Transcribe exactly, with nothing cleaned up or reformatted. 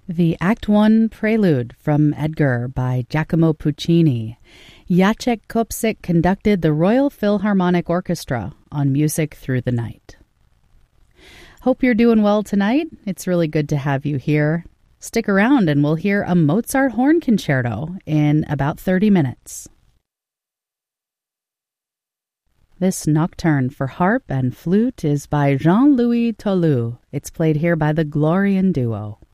The Act One Prelude from Edgar by Giacomo Puccini. Jacek Kopsik conducted the Royal Philharmonic Orchestra on Music Through the Night. Hope you're doing well tonight. It's really good to have you here. Stick around and we'll hear a Mozart horn concerto in about thirty minutes. This nocturne for harp and flute is by Jean-Louis Tolu. It's played here by the Glorian Duo.